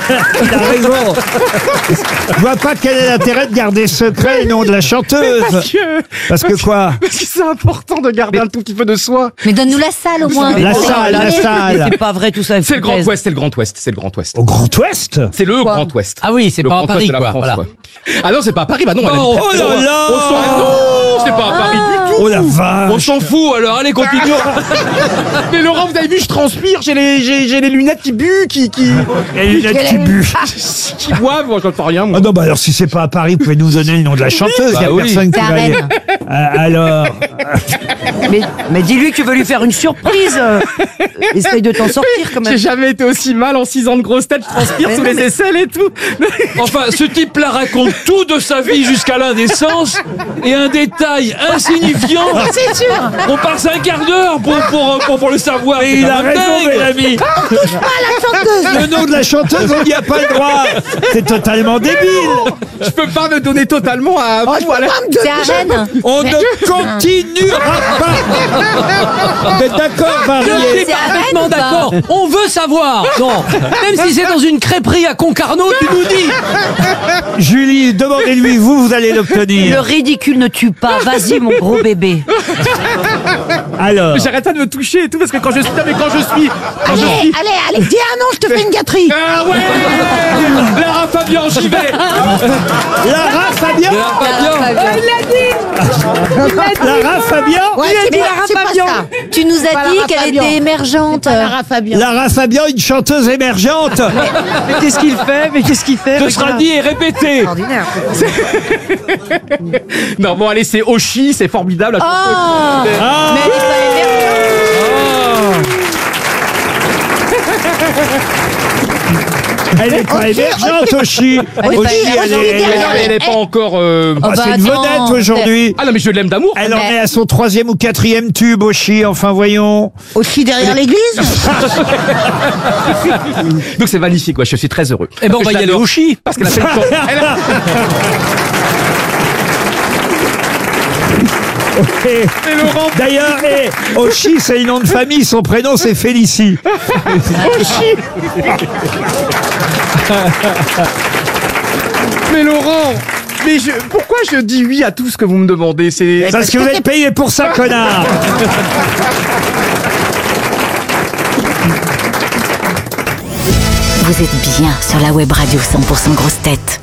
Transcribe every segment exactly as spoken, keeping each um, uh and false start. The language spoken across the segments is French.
Il a raison. Je vois pas quel est l'intérêt de garder secret le nom de la chanteuse. Parce que, Parce que quoi? parce que c'est important de garder un tout petit peu de soi. Mais donne-nous la salle au moins. La salle, la salle. C'est pas vrai tout ça. C'est le Grand Ouest, c'est le Grand Ouest, c'est le Grand Ouest. Au Grand Ouest? C'est le Grand Ouest. Ah oui, c'est Le pas à Grand Paris Ouest de la quoi. France, Voilà. quoi. Ah non, c'est pas à Paris, bah non. elle Oh, habite très oh là loin. là. On s'en fout, c'est pas à Paris du tout. Oh la vache. On s'en fout, alors allez, continuons. Mais Laurent, vous avez vu, je transpire, j'ai les, j'ai, j'ai les lunettes qui buent, qui, qui, Et les lunettes qui buent. qui boivent, moi je ne fais rien, moi. Ah non, bah alors si c'est pas à Paris, vous pouvez nous donner le nom de la chanteuse. Il y a Bah oui. personne qui C'est à va y... Rennes. Euh, alors, Mais, mais dis-lui que tu veux lui faire une surprise. euh. Essaye de t'en sortir quand J'ai même. jamais été aussi mal en six ans de grosse tête, je transpire Mais sous non, les mais- aisselles et tout. Enfin, ce type-là raconte tout de sa vie jusqu'à l'indécence et un détail insignifiant. C'est sûr. On passe un quart d'heure pour, pour, pour, pour le savoir. et C'est il a un raison, dingue. mes amis. Le nom de la chanteuse, on n'y a pas le droit. C'est totalement débile. Je peux pas me donner totalement à vous, à la- C'est à Rennes. On ne continuera pas. Vous êtes d'accord, Marie? Je suis C'est à parfaitement Rennes ou pas d'accord. On veut savoir. Non. Même si c'est dans une crêperie à Concarneau, tu nous dis. Julie, demandez-lui, vous, vous allez Le l'obtenir. ridicule ne tue pas. Vas-y, mon gros bébé. Alors, J'arrête pas de me toucher et tout parce que quand je suis, non, mais quand je suis, quand je Allez, suis. allez, allez, dis un nom, je te fais une gâterie. Ah ouais Lara Fabian, j'y vais. Lara Fabian. Lara Fabian. Ouais, c'est dit pas- Lara c'est pas Fabian. ça. Tu nous pas as dit Lara qu'elle Fabian. était émergente. Lara Fabian. Lara Fabian, une chanteuse émergente. Mais qu'est-ce qu'il fait? Mais qu'est-ce qu'il fait? Ce sera dit et répété. Extraordinaire. Non, bon, allez, c'est Oshi, c'est formidable. Oh, Ah, mais elle est pas émergente. elle est pas émergente, Oshi. Elle est pas Oshi, elle émergente. est- Mais non, mais elle est pas encore. euh, Oh, Ah, bah c'est une attends. vedette aujourd'hui. Ah non, mais je l'aime d'amour. Elle en Mais- est à son troisième ou quatrième tube, Oshi. Enfin, voyons. Aussi derrière l'église. Donc c'est magnifique, ouais, je suis très heureux. Eh ben, on Parce va que y je aller l'adore. au chi. Parce qu'elle a fait le tour. Elle a- Et- Et Laurent, D'ailleurs, eh, Oshi, c'est le nom de famille. Son prénom, c'est Félicie. mais Laurent, mais je, pourquoi je dis oui à tout ce que vous me demandez? C'est Parce que vous êtes payé pour ça, connard. Vous êtes bien sur la web radio cent pour cent grosse tête.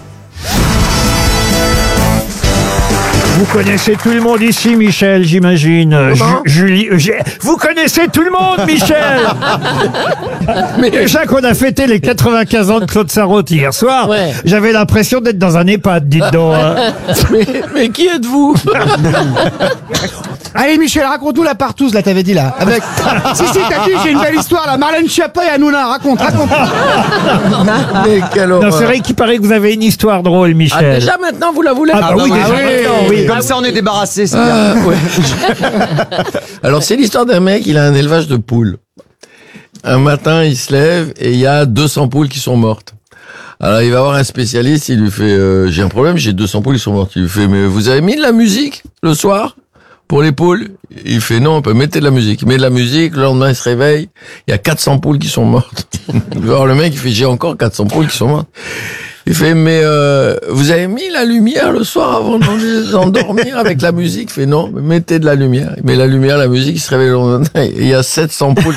Vous connaissez tout le monde ici, Michel, j'imagine. Euh, Ju- Julie, euh, j'ai- vous connaissez tout le monde, Michel. Mais déjà qu'on a fêté les quatre-vingt-quinze ans de Claude Sarraute hier soir, Ouais. j'avais l'impression d'être dans un EHPAD, dites donc. hein. Mais, mais qui êtes-vous? Allez Michel, raconte-nous la partouze, là, t'avais dit là. Avec... si, si, t'as dit, j'ai une belle histoire, là. Marlène Schiappa et Hanouna, raconte, raconte. Mais quelle Non, c'est vrai qu'il paraît que vous avez une histoire drôle, Michel. Déjà maintenant, vous la voulez? Ah, bah oui, déjà maintenant, oui. Comme ça, on est débarrassé, c'est bien. Alors, c'est l'histoire d'un mec, il a un élevage de poules. Un matin, il se lève et il y a deux cents poules qui sont mortes. Alors, il va voir un spécialiste, il lui fait euh, j'ai un problème, j'ai deux cents poules qui sont mortes. Il lui fait mais vous avez mis de la musique le soir pour les poules? Il fait non, on peut mettre de la musique. Il met de la musique, le lendemain, il se réveille, il y a quatre cents poules qui sont mortes. Alors, le mec, il fait j'ai encore quatre cents poules qui sont mortes. Il fait, mais euh, vous avez mis la lumière le soir avant d'endormir avec la musique? Il fait, non, mais mettez de la lumière. Il met la lumière, la musique, il se réveille le lendemain, et il y a sept cents poules.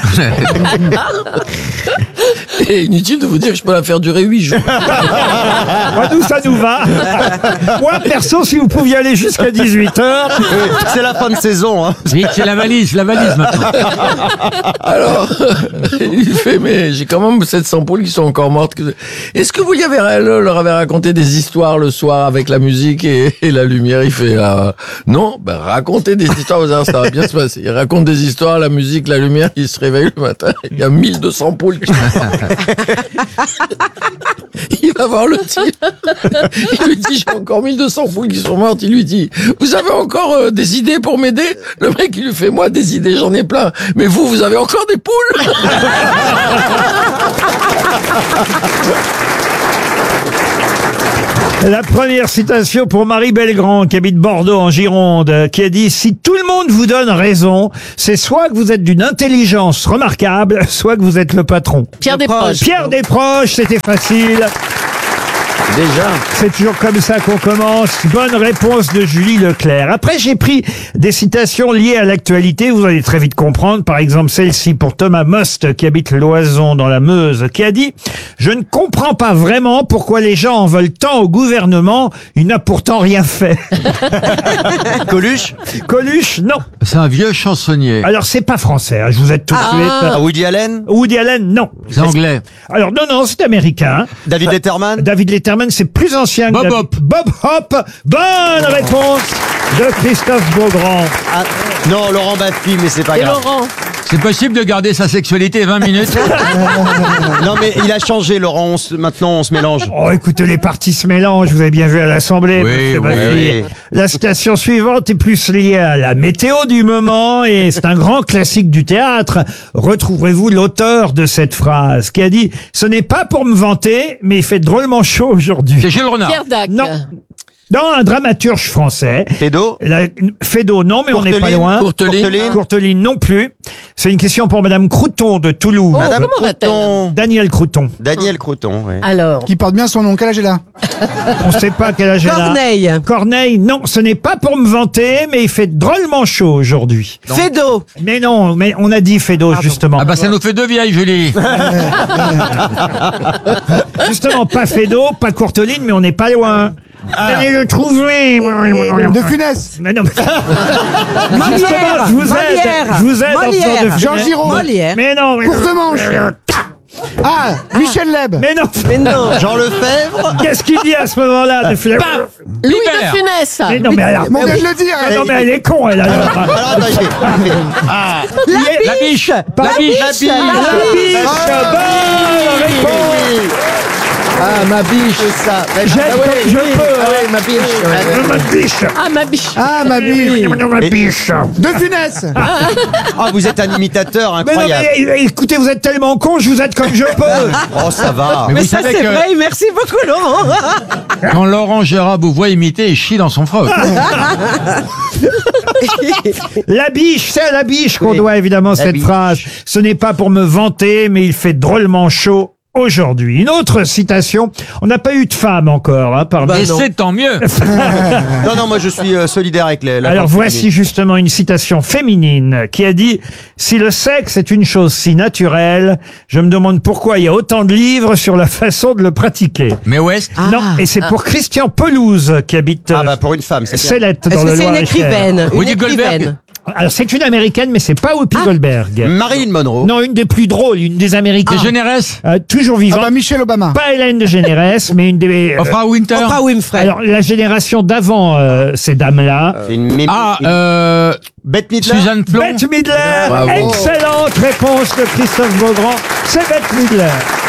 Et inutile de vous dire que je peux la faire durer huit jours. Moi, nous, ça nous va. Moi, perso, si vous pouviez aller jusqu'à dix-huit heures. C'est la fin de saison, hein. Vite, c'est la valise, la valise maintenant. Alors, il fait, mais j'ai quand même sept cents poules qui sont encore mortes. Est-ce que vous y avez, leur avez raconté des histoires le soir avec la musique et, et la lumière? Il fait, ah, non, ben, racontez des histoires, vous allez voir, ça va bien se passer. Il raconte des histoires, la musique, la lumière, il se réveille le matin, il y a mille deux cents poules qui sont mortes. Il va voir le type. Il lui dit, j'ai encore mille deux cents poules qui sont mortes. Il lui dit, vous avez encore euh, des idées pour m'aider? Le mec, il lui fait, moi, des idées, j'en ai plein. Mais vous, vous avez encore des poules? La première citation pour Marie Belgrand, qui habite Bordeaux en Gironde, qui a dit « Si tout le monde vous donne raison, c'est soit que vous êtes d'une intelligence remarquable, soit que vous êtes le patron. » Pierre Desproges. Pierre Desproges, c'était facile. Déjà. C'est toujours comme ça qu'on commence. Bonne réponse de Julie Leclerc. Après, j'ai pris des citations liées à l'actualité. Vous allez très vite comprendre. Par exemple, celle-ci pour Thomas Most, qui habite Loison dans la Meuse, qui a dit « Je ne comprends pas vraiment pourquoi les gens en veulent tant au gouvernement. Il n'a pourtant rien fait. » Coluche. Coluche, non. C'est un vieux chansonnier. Alors, c'est pas français, hein, je vous aide tout de suite. Ah, Woody Allen. Woody Allen, non. C'est anglais. Alors, non, non, c'est américain. David Letterman. David Letterman, c'est plus ancien que Bob David- Hope. Bob Hope. Bonne réponse de Christophe Beaugrand. Ah, non, Laurent Baffy, mais c'est pas Et grave. Laurent. C'est possible de garder sa sexualité vingt minutes. Non, mais il a changé, Laurent. On se- maintenant, on se mélange. Oh, écoutez, les partis se mélangent, vous avez bien vu à l'Assemblée. Oui, monsieur oui, Baffy. oui. La citation suivante est plus liée à la météo du moment et c'est un grand classique du théâtre. Retrouverez-vous l'auteur de cette phrase qui a dit « Ce n'est pas pour me vanter, mais il fait drôlement chaud aujourd'hui. C'est Gilles Renard. Pierre Dac. Non. » Non, un dramaturge français. Fédo. La- Fédo, non, mais on n'est pas Courteline. loin. Courteline. Courteline non plus. C'est une question pour Madame Crouton de Toulouse. Oh, Madame comment va-t-elle? Crouton. Daniel Crouton. Daniel Crouton, ouais. Alors. Qui porte bien son nom. Quel âge elle a? On ne sait pas quel âge elle a. Corneille. Corneille, non, ce n'est pas pour me vanter, mais il fait drôlement chaud aujourd'hui. Fédo. Mais non, mais on a dit Fédo, justement. Ah bah ça nous fait deux vieilles, Julie. Justement, pas Fédo, pas Courteline, mais on n'est pas loin. Allez le trouver. De Funès. Mais non, mais- Molière. Justement, je vous aide. Molière. Je vous aide en faisant Molière. de Funès. Jean Giraud. Molière. Mais non, mais... Courte manche. Ah, Michel Leb. Mais non. Mais non. Jean Lefebvre. Qu'est-ce qu'il dit à ce moment-là de Funès? Louis Libère. de Funès. Mais non, mais alors... Mon gars de le dire. Ah non, mais elle est con, elle, alors. Alors, attends, il fait- Ah, Il est- la biche. Pas- La biche. La biche. Bonne réponse. Ah, ma biche. C'est ça. J'aide comme je peux. Ah ouais, ma biche. Euh, Ma biche. Ah, ma biche. Ah, ma biche. Ma biche. De Funès. Ah, vous êtes un imitateur Mais non, incroyable. mais écoutez, vous êtes tellement con, je vous aide comme je peux. Oh, ça va. Mais ça, c'est vrai. Merci beaucoup, Laurent. Quand Laurent Gérard vous voit imiter, il chie dans son froc. La biche, c'est à la biche qu'on Oui. doit évidemment cette biche. phrase. Ce n'est pas pour me vanter, mais il fait drôlement chaud aujourd'hui. Une autre citation. On n'a pas eu de femme encore, hein, parmi Et c'est tant mieux. Non, non, moi je suis euh, solidaire avec les. la Alors gente voici féminine. justement une citation féminine qui a dit « Si le sexe est une chose si naturelle, je me demande pourquoi il y a autant de livres sur la façon de le pratiquer. Mais West. » Non, et c'est pour Christian Pelouse qui habite Ah euh, bah pour une femme, c'est bien. Célette dans Est-ce le que c'est une Loir-et-Cher. écrivaine? Une Whoopi Goldberg. écrivaine. Alors c'est une américaine, mais c'est pas Whoopi Goldberg. Marilyn Monroe. Non, une des plus drôles, une des américaines. C'est Généresse. Euh, toujours Ah vivante. bah Michelle Obama. Pas Hélène de Généresse, mais une des... euh, Oprah Winter. Oprah Winfrey. alors la génération d'avant euh, ces dames-là. C'est une mé- Ah, une- euh, Bette Midler. Suzanne Plon. Bette Midler, Bravo. excellente réponse de Christophe Beaugrand, c'est Bette Midler.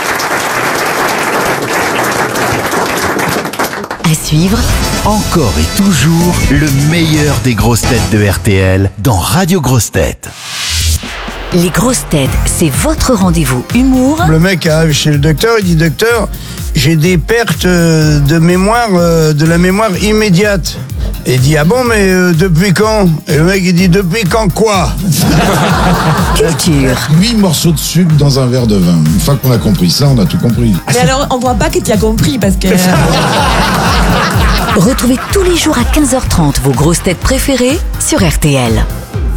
À suivre, Encore et toujours le meilleur des grosses têtes de R T L dans Radio Grosses Têtes. les grosses têtes, c'est votre rendez-vous humour Le mec arrive chez le docteur, il dit docteur, j'ai des pertes euh, de mémoire, euh, de la mémoire immédiate. Et il dit ah bon mais euh, depuis quand? Et le mec il dit depuis quand quoi? culture. huit morceaux de sucre dans un verre de vin. Une fois qu'on a compris ça, on a tout compris. Mais alors, on voit pas que tu as compris parce que. Retrouvez tous les jours à quinze heures trente vos grosses têtes préférées sur R T L.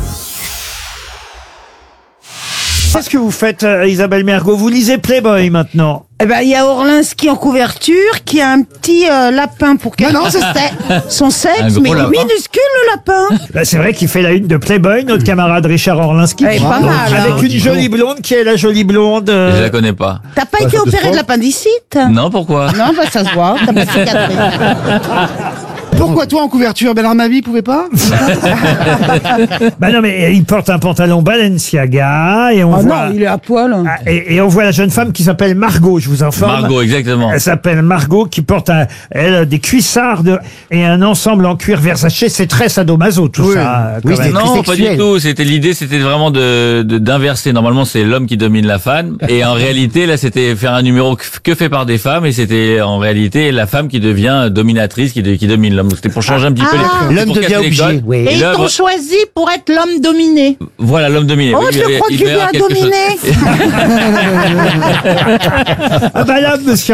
Qu'est-ce que vous faites, euh, Isabelle Mergo? Vous lisez Playboy maintenant? Eh ben, il y a Orlinski en couverture qui a un petit euh, lapin pour que. Non, non, c'est son Un sexe, gros mais lapin. minuscule le lapin. Bah, c'est vrai qu'il fait la une de Playboy, notre camarade Richard Orlinski. Eh, pas mal, Avec hein. une jolie blonde qui est la jolie blonde. euh, Je la connais pas. T'as pas été opéré de l'appendicite? Non, pourquoi? Non, bah ça se voit, t'as pas cicatrice. Pourquoi toi en couverture? Bernard Mabie pouvait pas? Bah non, mais il porte un pantalon Balenciaga et on Ah voit... non, il est à poil. Ah, Et, et on voit la jeune femme qui s'appelle Margot, je vous informe. Margot, exactement. Elle s'appelle Margot, qui porte un, elle, des cuissardes et un ensemble en cuir Versace. C'est très sadomaso, tout Oui. ça. quand Oui, même. c'est très Non, pas du sexuel. tout. C'était l'idée, c'était vraiment de de- d'inverser. Normalement, c'est l'homme qui domine la femme, et en réalité, là, c'était faire un numéro que, que fait par des femmes, et c'était en réalité la femme qui devient dominatrice, qui, de- qui domine l'homme. Donc, c'était pour changer un petit peu. Ah. les, L'homme pour devient casser les obligé, codes. oui. Et ils l'homme- t'ont choisi pour être l'homme dominé. Voilà, l'homme dominé. Oh, Oui, je il devait- crois il qu'il devait vient avoir quelque chose. dominer. Ah bah là, monsieur